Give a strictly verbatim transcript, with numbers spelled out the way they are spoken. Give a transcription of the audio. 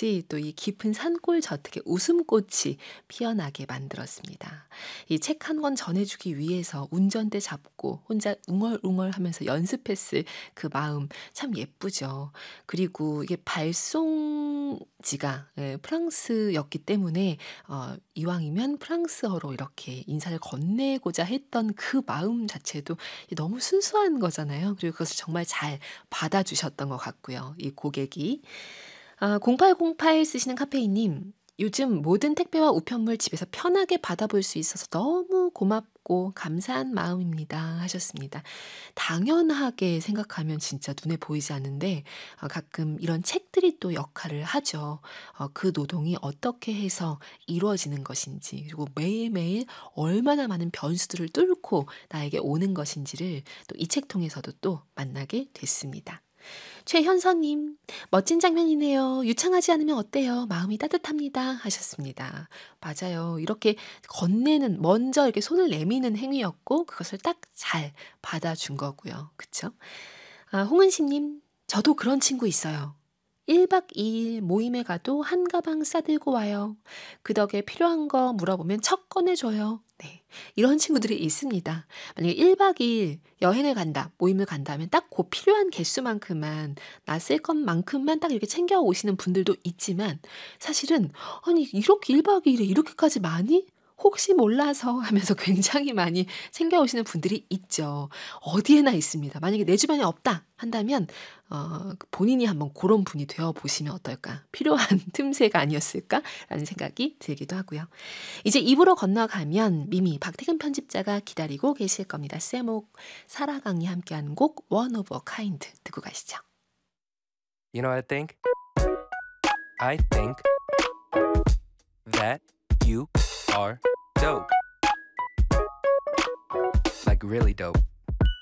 같이 또 이 깊은 산골 저택에 웃음꽃이 피어나게 만들었습니다. 이 책 한 권 전해주기 위해서 운전대 잡고 혼자 웅얼웅얼하면서 연습했을 그 마음 참 예쁘죠. 그리고 이게 발송지가 예, 프랑스였기 때문에 어, 이왕이면 프랑스어로 이렇게 인사를 건네고자 했던 그 마음 자체도 너무 순수한 거잖아요. 그리고 그것을 정말 잘 받아주셨던 것 같고요. 이 고객이. 아, 공팔공팔 쓰시는 카페이님, 요즘 모든 택배와 우편물 집에서 편하게 받아볼 수 있어서 너무 고맙고 감사한 마음입니다. 하셨습니다. 당연하게 생각하면 진짜 눈에 보이지 않는데 어, 가끔 이런 책들이 또 역할을 하죠. 어, 그 노동이 어떻게 해서 이루어지는 것인지 그리고 매일매일 얼마나 많은 변수들을 뚫고 나에게 오는 것인지를 또 이 책 통해서도 또 만나게 됐습니다. 최현서님, 멋진 장면이네요. 유창하지 않으면 어때요? 마음이 따뜻합니다. 하셨습니다. 맞아요. 이렇게 건네는, 먼저 이렇게 손을 내미는 행위였고, 그것을 딱 잘 받아준 거고요. 그쵸? 아, 홍은심님, 저도 그런 친구 있어요. 일 박 이 일 모임에 가도 한 가방 싸들고 와요. 그 덕에 필요한 거 물어보면 척 꺼내줘요. 네, 이런 친구들이 있습니다. 만약에 일 박 이 일 여행을 간다, 모임을 간다면 딱 그 필요한 개수만큼만, 나 쓸 것만큼만 딱 이렇게 챙겨 오시는 분들도 있지만 사실은 아니 이렇게 일 박 이 일에 이렇게까지 많이? 혹시 몰라서 하면서 굉장히 많이 챙겨오시는 분들이 있죠. 어디에나 있습니다. 만약에 내 주변에 없다 한다면 어, 본인이 한번 그런 분이 되어보시면 어떨까? 필요한 틈새가 아니었을까라는 생각이 들기도 하고요. 이제 이 부로 건너가면 미미 박태근 편집자가 기다리고 계실 겁니다. 세목 사라강이 함께한 곡 One of a Kind 듣고 가시죠. You know what I think? I think that you are dope. Like really dope.